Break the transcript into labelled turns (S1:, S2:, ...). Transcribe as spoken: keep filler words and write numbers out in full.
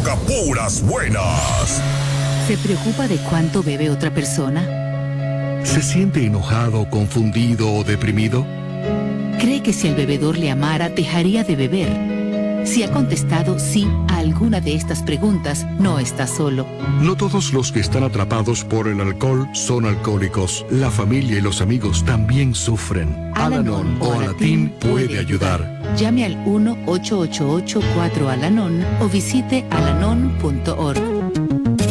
S1: provoca puras buenas.
S2: ¿Se preocupa de cuánto bebe otra persona?
S3: ¿Se siente enojado, confundido o deprimido?
S2: ¿Cree que si el bebedor le amara, dejaría de beber? Si ha contestado sí a alguna de estas preguntas, no está solo.
S3: No todos los que están atrapados por el alcohol son alcohólicos. La familia y los amigos también sufren. Al-Anon o Alatín puede ayudar.
S2: Llame al uno ocho ocho ocho cuatro Al-Anon o visite alanon punto org.